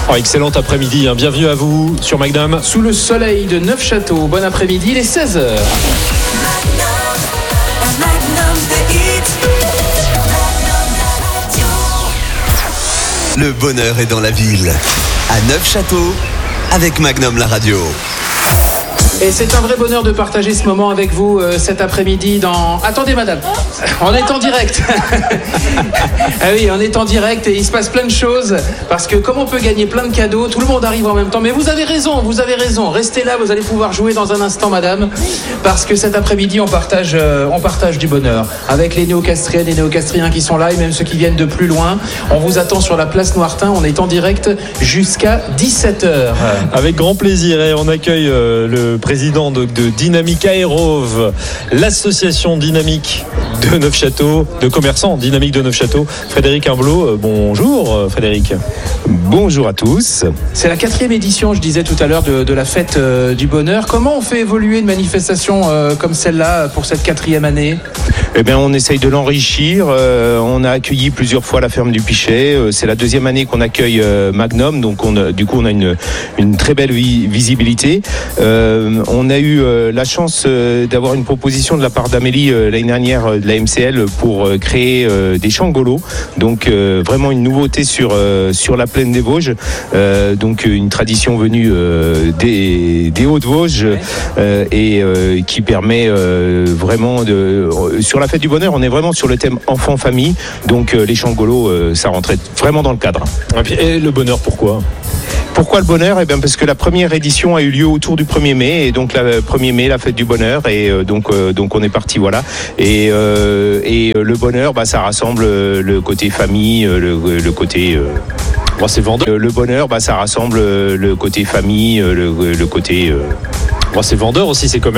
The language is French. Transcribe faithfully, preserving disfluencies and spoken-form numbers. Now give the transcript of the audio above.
Oh, excellent après-midi, hein. Bienvenue à vous sur Magnum. Sous le soleil de Neufchâteau, bon après-midi, il est seize heures. Le bonheur est dans la ville. À Neufchâteau, avec Magnum la radio. Et c'est un vrai bonheur de partager ce moment avec vous euh, cet après-midi dans... Attendez madame, on est en direct. Ah oui, on est en direct et il se passe plein de choses parce que comme on peut gagner plein de cadeaux, tout le monde arrive en même temps. Mais vous avez raison, vous avez raison. Restez là, vous allez pouvoir jouer dans un instant madame, parce que cet après-midi on partage, euh, on partage du bonheur avec les néo-castriennes et néo-castriens qui sont là et même ceux qui viennent de plus loin. On vous attend sur la place Noirtin, on est en direct jusqu'à dix-sept heures. Avec grand plaisir, et on accueille euh, le président de, de Dynamique Aérove, l'association Dynamique de Neufchâteau, de commerçants Dynamique de Neufchâteau, Frédéric Humblot. Euh, bonjour euh, Frédéric. Bonjour à tous. C'est la quatrième édition, je disais tout à l'heure, de, de la fête euh, du bonheur. Comment on fait évoluer une manifestation euh, comme celle-là pour cette quatrième année ? Eh bien, on essaye de l'enrichir. Euh, on a accueilli plusieurs fois la ferme du Pichet. Euh, c'est la deuxième année qu'on accueille euh, Magnum, donc on a, du coup on a une, une très belle vi- visibilité. Euh, on a eu euh, la chance euh, d'avoir une proposition de la part d'Amélie euh, l'année dernière euh, de la M C L pour euh, créer euh, des changolos. Donc euh, vraiment une nouveauté sur euh, sur la plaine des Vosges. Euh, donc une tradition venue euh, des, des Hauts-de-Vosges euh, et euh, qui permet euh, vraiment de euh, sur la fête du bonheur, on est vraiment sur le thème enfant-famille. Donc euh, les changolos, euh, ça rentrait vraiment dans le cadre. Et, puis, et le bonheur, pourquoi ? Pourquoi le bonheur ? Eh bien parce que la première édition a eu lieu autour du premier mai, et donc le premier mai, la fête du bonheur, et euh, donc euh, donc on est parti, voilà. Et euh, et le bonheur, bah ça rassemble le côté famille, le, le côté euh, Bon, c'est vendeur. le bonheur, bah ça rassemble le côté famille, le, le côté euh, Bon, c'est vendeur aussi, c'est commerçant.